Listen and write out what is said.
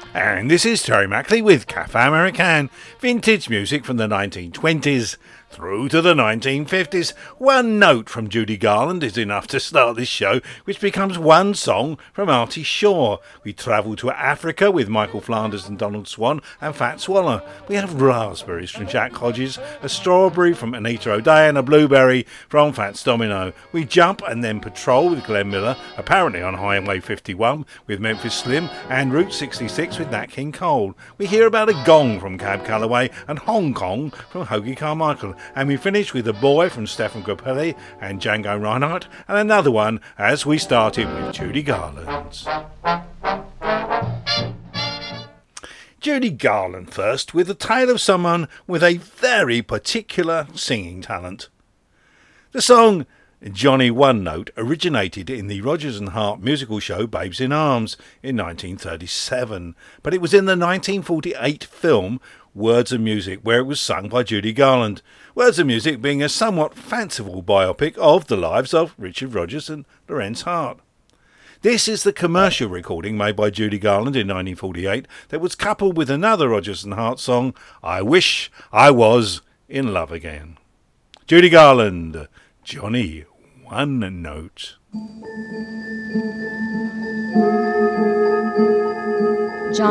And this is Terry Mackley with Cafe American, vintage music from the 1920s through to the 1950s. One note from Judy Garland is enough to start this show, which becomes one song from Artie Shaw. We travel to Africa with Michael Flanders and Donald Swan and Fats Waller. We have raspberries from Jack Hodges, a strawberry from Anita O'Day and a blueberry from Fats Domino. We jump and then patrol with Glenn Miller, apparently on Highway 51 with Memphis Slim, and Route 66 with Nat King Cole. We hear about a gong from Cab Calloway and Hong Kong from Hoagie Carmichael. And we finish with A Boy from Stefan Grappelli and Django Reinhardt, and another one as we started with Judy Garland. Judy Garland first, with a tale of someone with a very particular singing talent. The song Johnny One Note originated in the Rodgers and Hart musical show Babes in Arms in 1937, but it was in the 1948 film Words and Music where it was sung by Judy Garland. Words and Music being a somewhat fanciful biopic of the lives of Richard Rodgers and Lorenz Hart. This is the commercial recording made by Judy Garland in 1948 that was coupled with another Rodgers and Hart song, I Wish I Was in Love Again. Judy Garland, Johnny One Note.